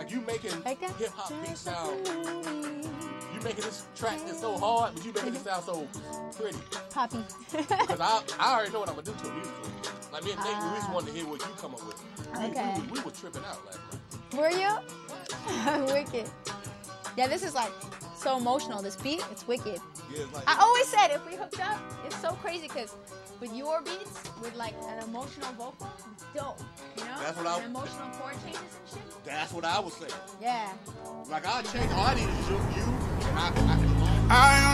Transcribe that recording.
Like you making Like that? hip hop beats sound. You making this track that's so hard, but you making it sound so pretty. Poppy. Because I already know what I'm gonna do to it musically. Like me and Nate, we just wanted to hear what you come up with. Okay. We were tripping out last night. Were you? Wicked. Yeah, this is like so emotional. This beat, it's wicked. Yeah, it's like I always said if we hooked up, it's so crazy because with your beats, with like an emotional vocal, it's dope. You know? That's what I- And emotional chord changes and shit. that's what I was saying. Yeah. Like I changed. All I need is you, and I can. I